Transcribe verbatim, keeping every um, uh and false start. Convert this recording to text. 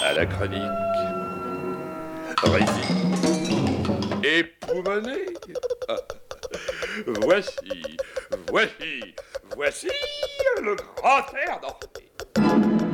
à la chronique Récit époumoné. Voici, voici, voici le grand air. Non,